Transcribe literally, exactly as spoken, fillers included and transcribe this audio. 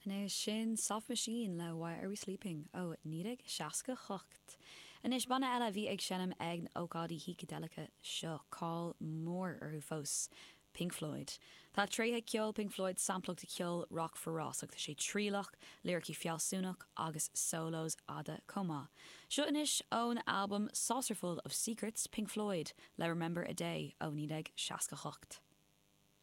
Inis sin soft machine le Why Are We Sleeping ó nírig seaca chocht. Inis banna eile bhí ag sinnim ag ógádaí hícadéalacha seo cáil mór ar fós. Pink Floyd. Tá tríthe ceol Pink Floyd sampleachta ceol Rock for Ross agus sé trílach, lyricí fialsúnach agus solos ada comá. Seo inis ón album Saucerful of Secrets Pink Floyd le Remember a Day ó nírig seaca chocht.